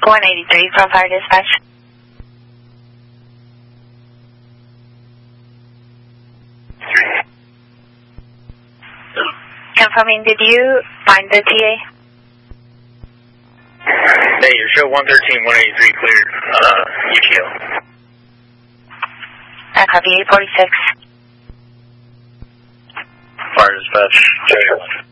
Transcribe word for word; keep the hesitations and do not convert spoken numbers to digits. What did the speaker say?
one eighty-three from Fire Dispatch. Confirming, did you find the T A? Hey, your show one thirteen, one eighty-three cleared, uh, U T O. I copy eight forty-six. Fire Dispatch, check your one.